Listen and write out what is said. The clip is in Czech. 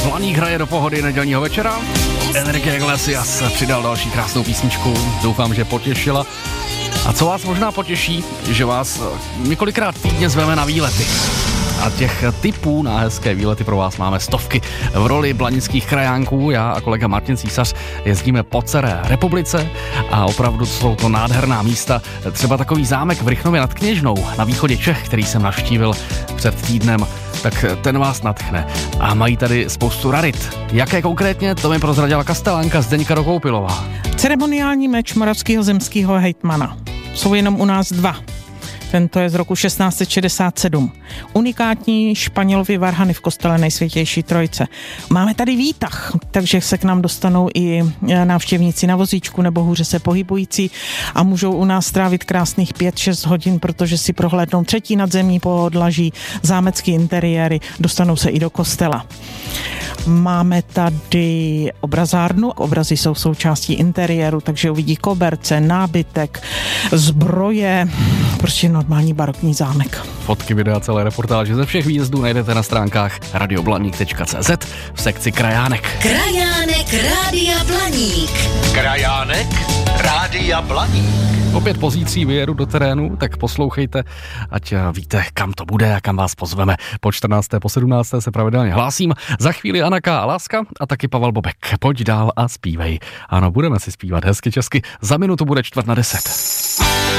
Blaník hraje do pohody nedělního večera. Enrique Iglesias přidal další krásnou písničku. Doufám, že potěšila. A co vás možná potěší, že vás několikrát týdně zveme na výlety. A těch tipů na hezké výlety pro vás máme stovky. V roli blanických krajánků já a kolega Martin Císař jezdíme po celé republice a opravdu jsou to nádherná místa. Třeba takový zámek v Rychnově nad Kněžnou na východě Čech, který jsem navštívil před týdnem, tak ten vás nadchne. A mají tady spoustu rarit. Jaké konkrétně, to mi prozradila kastelánka Zdeňka Dokoupilová. Ceremoniální meč moravského zemského hejtmana. Jsou jenom u nás dva. Tento je z roku 1667. Unikátní Španělovy varhany v kostele Nejsvětější Trojice. Máme tady výtah, takže se k nám dostanou i návštěvníci na vozíčku nebo hůře se pohybující a můžou u nás strávit krásných 5-6 hodin, protože si prohlédnou třetí nadzemní podlaží, zámecký interiéry, dostanou se i do kostela. Máme tady obrazárnu, obrazy jsou součástí interiéru, takže uvidí koberce, nábytek, zbroje, prostě normální barokní zámek. Fotky, videa, celé reportáže ze všech výjezdů najdete na stránkách radioblaník.cz v sekci Krajánek. Krajánek Rádia Blaník. Krajánek Rádia Blaník. Opět pozící vyjedu do terénu, tak poslouchejte, ať víte, kam to bude a kam vás pozveme. Po 14. po 17. se pravidelně hlásím. Za chvíli Anaka a Láska a taky Pavel Bobek. Pojď dál a zpívej. Ano, budeme si zpívat hezky česky. Za minutu bude 9:45.